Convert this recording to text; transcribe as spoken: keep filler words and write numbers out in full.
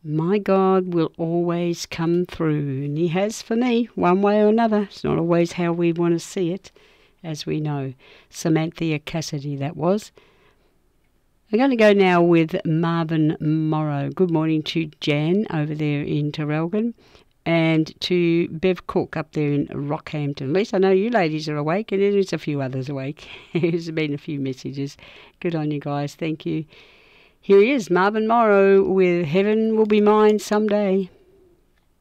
My God will always come through, and he has for me, one way or another. It's not always how we want to see it, as we know. Samantha Cassidy, that was. I'm going to go now with Marvin Morrow. Good morning to Jan over there in Terrelgan, and to Bev Cook up there in Rockhampton. At least I know you ladies are awake, and there's a few others awake. There's been a few messages. Good on you guys. Thank you. Here he is, Marvin Morrow with Heaven Will Be Mine Someday.